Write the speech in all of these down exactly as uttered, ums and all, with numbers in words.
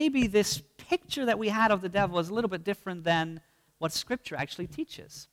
maybe this picture that we had of the devil is a little bit different than what Scripture actually teaches.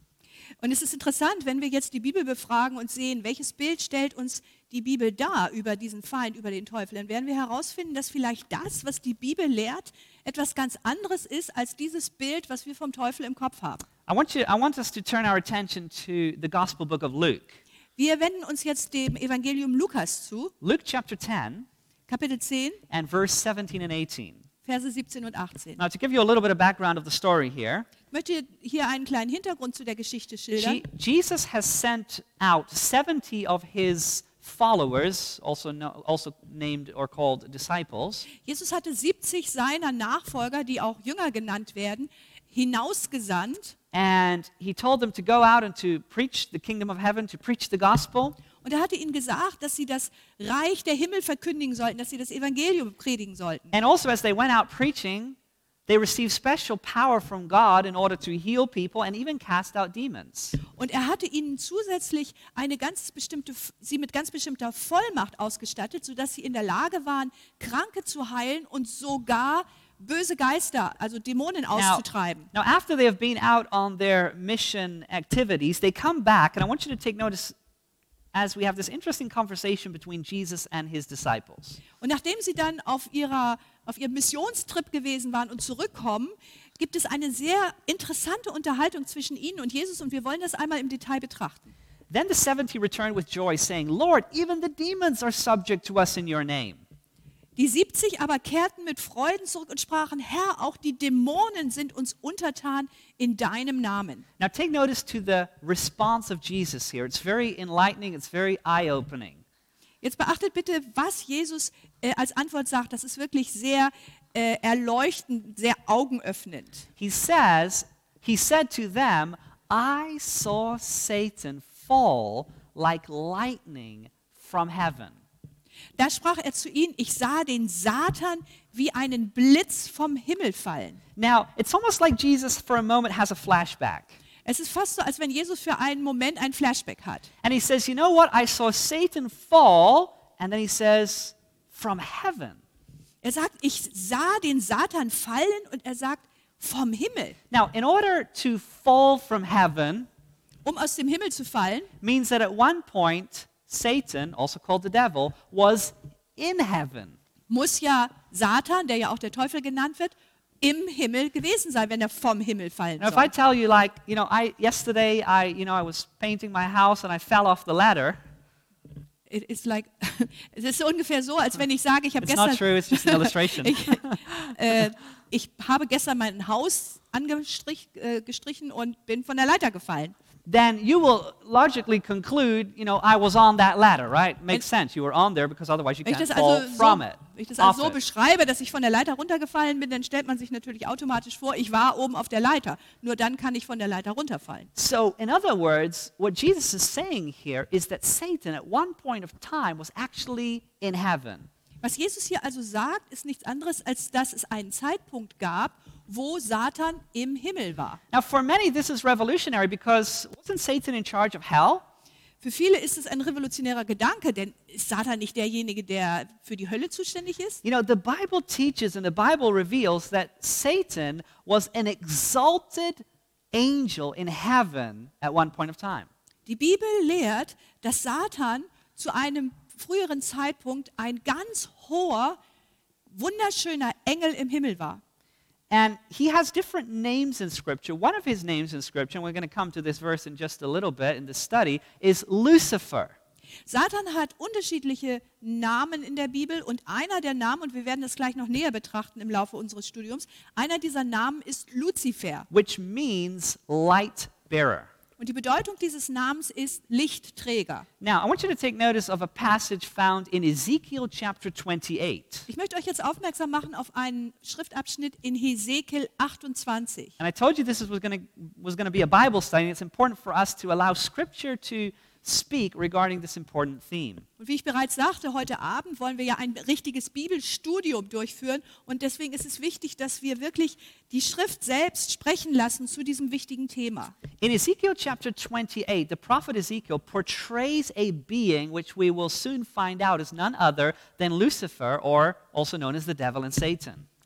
Und es ist interessant, wenn wir jetzt die Bibel befragen und sehen, welches Bild stellt uns die Bibel dar über diesen Feind, über den Teufel, dann werden wir herausfinden, dass vielleicht das, was die Bibel lehrt, etwas ganz anderes ist als dieses Bild, was wir vom Teufel im Kopf haben. I want you, I want us to turn our attention to the Gospel book of Luke. Wir wenden uns jetzt dem Evangelium Lukas zu, Luke chapter ten Kapitel zehn, and verse seventeen and eighteen. Verse siebzehn und achtzehn. Now, to give you a little bit of background of the story here, Ich möchte hier einen kleinen Hintergrund zu der Geschichte schildern. Je- Jesus has sent out seventy of his followers, also, no, also named or called disciples, Jesus hatte siebzig seiner Nachfolger, die auch Jünger genannt werden, hinausgesandt. and he told them to go out and to preach the kingdom of heaven, to preach the gospel. Und er hatte ihnen gesagt, dass sie das Reich der Himmel verkündigen sollten, dass sie das Evangelium predigen sollten. And also, as they went out preaching, they received special power from God in order to heal people and even cast out demons. Und er hatte ihnen zusätzlich eine ganz bestimmte, sie mit ganz bestimmter Vollmacht ausgestattet, sodass sie in der Lage waren, Kranke zu heilen und sogar böse Geister, also Dämonen auszutreiben. Now, after they have been out on their mission activities, they come back, and I want you to take notice as we have this interesting conversation between Jesus and his disciples. Und nachdem sie dann auf, ihrer, auf ihrem Missionstrip gewesen waren und zurückkommen, gibt es eine sehr interessante Unterhaltung zwischen ihnen und Jesus und wir wollen das einmal im Detail betrachten. Then the seventy returned with joy, saying, Lord, even the demons are subject to us in your name. Die siebzig aber kehrten mit Freuden zurück und sprachen, Herr, auch die Dämonen sind uns untertan in deinem Namen. Now take notice to the response of Jesus here. It's very enlightening, it's very eye-opening. Jetzt beachtet bitte, was Jesus äh, als Antwort sagt. Das ist wirklich sehr äh, erleuchtend, sehr augenöffnend. He says, he said to them, I saw Satan fall like lightning from heaven. Da sprach er zu ihnen, ich sah den Satan wie einen Blitz vom Himmel fallen. Now, it's almost like Jesus for a moment has a flashback. Es ist fast so, als wenn Jesus für einen Moment ein Flashback hat. And he says, you know what? I saw Satan fall. And then he says, from heaven. Er sagt, ich sah den Satan fallen und er sagt, vom Himmel. Now, in order to fall from heaven Um aus dem Himmel zu fallen, means that at one point, Satan, also called the devil, was in heaven. muss ja Satan, der ja auch der Teufel genannt wird, im Himmel gewesen sein, wenn er vom Himmel fallen Now, if I soll. tell you, like, you know, I yesterday, I, you know, I was painting my house and I fell off the ladder. It is like, es ist so ungefähr so, als wenn ich sage, ich habe It's gestern, not true. It's just an illustration. ich, äh, ich habe gestern mein Haus angestrichen äh, gestrichen und bin von der Leiter gefallen. Then you will logically conclude, you know, I was on that ladder, right? Makes sense. You were on there because otherwise you Wenn ich can't das fall also from so, it. wenn ich das off also so it. beschreibe, dass ich von der Leiter runtergefallen bin, dann stellt man sich natürlich automatisch vor, ich war oben auf der Leiter. Nur dann kann ich von der Leiter runterfallen. So, in other words, what Jesus is saying here is that Satan at one point of time was actually in heaven. Was Jesus hier also sagt, ist nichts anderes, als dass es einen Zeitpunkt gab, wo Satan im Himmel war. Now, for many, this is revolutionary because wasn't Satan in charge of hell? Für viele ist es ein revolutionärer Gedanke, denn ist Satan nicht derjenige, der für die Hölle zuständig ist? You know, the Bible teaches and the Bible reveals that Satan was an exalted angel in heaven at one point of time. Die Bibel lehrt, dass Satan zu einem früheren Zeitpunkt ein ganz hoher, wunderschöner Engel im Himmel war. And he has different names in Scripture. One of his names in Scripture, and we're going to come to this verse in just a little bit in this study, is Lucifer. Satan hat unterschiedliche Namen in der Bibel und einer der Namen, und wir werden das gleich noch näher betrachten im Laufe unseres Studiums, einer dieser Namen ist Luzifer. Which means light bearer. Und die Bedeutung dieses Namens ist Lichtträger. Now, I want you to take notice of a passage found in Ezekiel chapter twenty-eight. Ich möchte euch jetzt aufmerksam machen auf einen Schriftabschnitt in Hesekiel achtundzwanzig. And I told you this was going to was going to be a Bible study. And it's important for us to allow Scripture to speak regarding this important theme. Und wie ich bereits sagte, heute Abend wollen wir ja ein richtiges Bibelstudium durchführen und deswegen ist es wichtig, dass wir wirklich die Schrift selbst sprechen lassen zu diesem wichtigen Thema. In Ezekiel chapter twenty-eight, the prophet Ezekiel portrays a being which we will soon find out is none other than Lucifer, or also known as the devil and Satan.